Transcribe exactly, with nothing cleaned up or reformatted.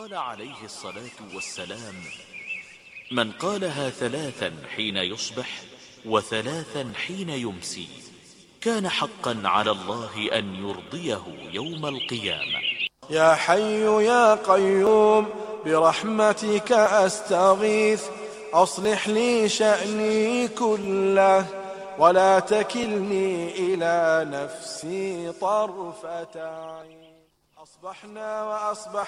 قال عليه الصلاة والسلام: من قالها ثلاثا حين يصبح وثلاثا حين يمسي كان حقا على الله أن يرضيه يوم القيامة. يا حي يا قيوم برحمتك أستغيث، أصلح لي شأني كله ولا تكلني إلى نفسي طرفة عين. أصبحنا وأصبح